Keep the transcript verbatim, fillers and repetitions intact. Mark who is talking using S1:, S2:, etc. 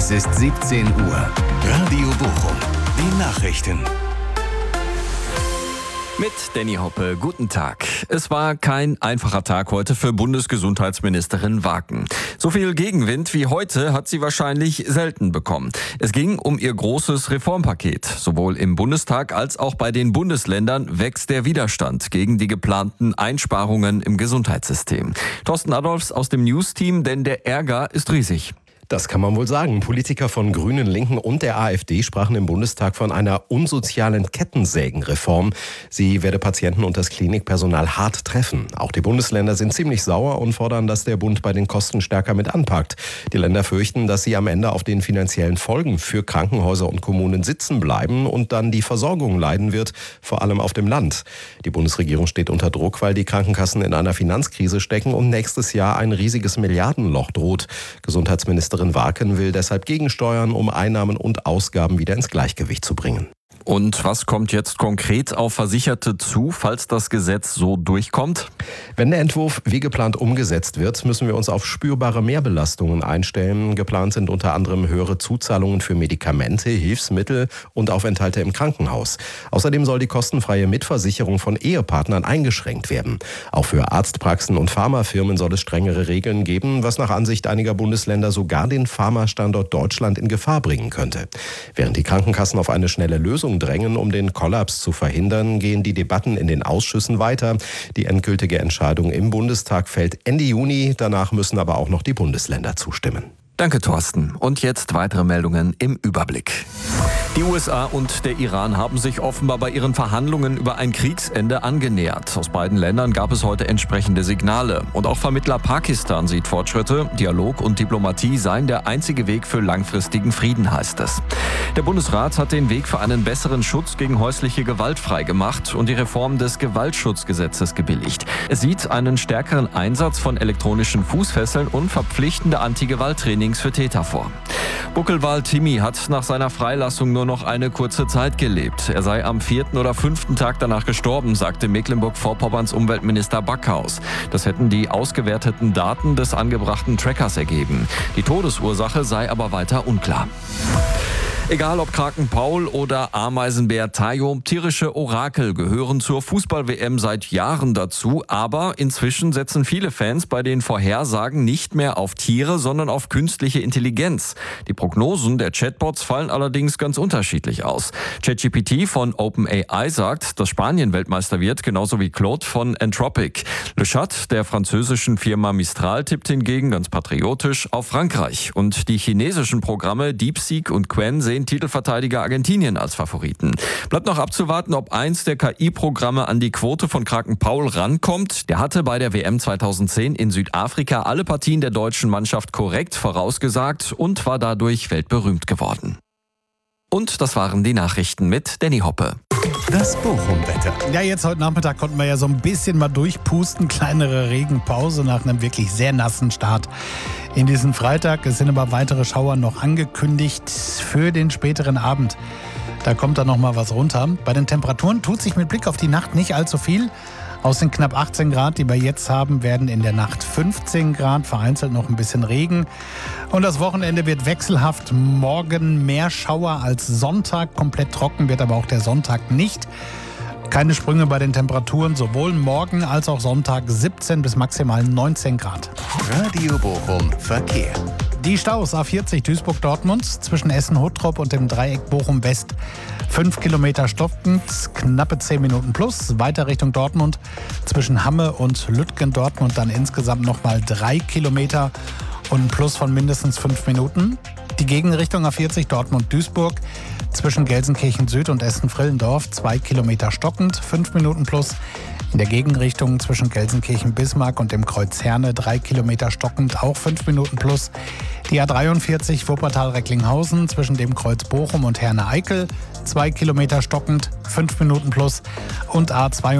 S1: Es ist siebzehn Uhr. Radio Bochum. Die Nachrichten.
S2: Mit Danny Hoppe, guten Tag. Es war kein einfacher Tag heute für Bundesgesundheitsministerin Waken. So viel Gegenwind wie heute hat sie wahrscheinlich selten bekommen. Es ging um ihr großes Reformpaket. Sowohl im Bundestag als auch bei den Bundesländern wächst der Widerstand gegen die geplanten Einsparungen im Gesundheitssystem. Thorsten Adolfs aus dem News-Team, denn der Ärger ist riesig.
S3: Das kann man wohl sagen. Politiker von Grünen, Linken und der AfD sprachen im Bundestag von einer unsozialen Kettensägenreform. Sie werde Patienten und das Klinikpersonal hart treffen. Auch die Bundesländer sind ziemlich sauer und fordern, dass der Bund bei den Kosten stärker mit anpackt. Die Länder fürchten, dass sie am Ende auf den finanziellen Folgen für Krankenhäuser und Kommunen sitzen bleiben und dann die Versorgung leiden wird, vor allem auf dem Land. Die Bundesregierung steht unter Druck, weil die Krankenkassen in einer Finanzkrise stecken und nächstes Jahr ein riesiges Milliardenloch droht. Gesundheitsministerin Waken will deshalb gegensteuern, um Einnahmen und Ausgaben wieder ins Gleichgewicht zu bringen.
S2: Und was kommt jetzt konkret auf Versicherte zu, falls das Gesetz so durchkommt?
S3: Wenn der Entwurf wie geplant umgesetzt wird, müssen wir uns auf spürbare Mehrbelastungen einstellen. Geplant sind unter anderem höhere Zuzahlungen für Medikamente, Hilfsmittel und Aufenthalte im Krankenhaus. Außerdem soll die kostenfreie Mitversicherung von Ehepartnern eingeschränkt werden. Auch für Arztpraxen und Pharmafirmen soll es strengere Regeln geben, was nach Ansicht einiger Bundesländer sogar den Pharmastandort Deutschland in Gefahr bringen könnte. Während die Krankenkassen auf eine schnelle Lösung drängen, um den Kollaps zu verhindern, gehen die Debatten in den Ausschüssen weiter. Die endgültige Entscheidung im Bundestag fällt Ende Juni. Danach müssen aber auch noch die Bundesländer zustimmen.
S2: Danke, Thorsten. Und jetzt weitere Meldungen im Überblick. Die U S A und der Iran haben sich offenbar bei ihren Verhandlungen über ein Kriegsende angenähert. Aus beiden Ländern gab es heute entsprechende Signale. Und auch Vermittler Pakistan sieht Fortschritte. Dialog und Diplomatie seien der einzige Weg für langfristigen Frieden, heißt es. Der Bundesrat hat den Weg für einen besseren Schutz gegen häusliche Gewalt freigemacht und die Reform des Gewaltschutzgesetzes gebilligt. Es sieht einen stärkeren Einsatz von elektronischen Fußfesseln und verpflichtende Anti-Gewalt-Trainings für Täter vor. Buckelwal Timmy hat nach seiner Freilassung nur noch eine kurze Zeit gelebt. Er sei am vierten oder fünften Tag danach gestorben, sagte Mecklenburg-Vorpommerns Umweltminister Backhaus. Das hätten die ausgewerteten Daten des angebrachten Trackers ergeben. Die Todesursache sei aber weiter unklar. Egal ob Kraken Paul oder Ameisenbär Tayo, tierische Orakel gehören zur Fußball-W M seit Jahren dazu. Aber inzwischen setzen viele Fans bei den Vorhersagen nicht mehr auf Tiere, sondern auf künstliche Intelligenz. Die Prognosen der Chatbots fallen allerdings ganz unterschiedlich aus. ChatGPT von OpenAI sagt, dass Spanien Weltmeister wird, genauso wie Claude von Anthropic. Le Chat der französischen Firma Mistral tippt hingegen ganz patriotisch auf Frankreich. Und die chinesischen Programme DeepSeek und Qwen sehen Titelverteidiger Argentinien als Favoriten. Bleibt noch abzuwarten, ob eins der K I-Programme an die Quote von Kraken Paul rankommt. Der hatte bei der W M zweitausendzehn in Südafrika alle Partien der deutschen Mannschaft korrekt vorausgesagt und war dadurch weltberühmt geworden. Und das waren die Nachrichten mit Danny Hoppe.
S1: Das Bochum-Wetter.
S4: Ja, jetzt heute Nachmittag konnten wir ja so ein bisschen mal durchpusten. Kleinere Regenpause nach einem wirklich sehr nassen Start in diesen Freitag. Es sind aber weitere Schauer noch angekündigt für den späteren Abend. Da kommt dann noch mal was runter. Bei den Temperaturen tut sich mit Blick auf die Nacht nicht allzu viel. Aus den knapp achtzehn Grad, die wir jetzt haben, werden in der Nacht fünfzehn Grad, vereinzelt noch ein bisschen Regen. Und das Wochenende wird wechselhaft. Morgen mehr Schauer als Sonntag. Komplett trocken wird aber auch der Sonntag nicht. Keine Sprünge bei den Temperaturen, sowohl morgen als auch Sonntag siebzehn bis maximal neunzehn Grad.
S1: Radio Bochum Verkehr.
S4: Die Staus A vierzig Duisburg-Dortmund zwischen Essen-Huttrop und dem Dreieck Bochum-West. fünf Kilometer stockend, knappe zehn Minuten plus. Weiter Richtung Dortmund zwischen Hamme und Lütgen-Dortmund dann insgesamt nochmal drei Kilometer und ein Plus von mindestens fünf Minuten. Die Gegenrichtung A vierzig Dortmund-Duisburg zwischen Gelsenkirchen Süd und Essen-Frillendorf zwei Kilometer stockend, fünf Minuten plus. In der Gegenrichtung zwischen Gelsenkirchen-Bismarck und dem Kreuz Herne drei Kilometer stockend, auch fünf Minuten plus. Die A dreiundvierzig Wuppertal-Recklinghausen zwischen dem Kreuz Bochum und Herne-Eickel zwei Kilometer stockend, fünf Minuten plus. Und A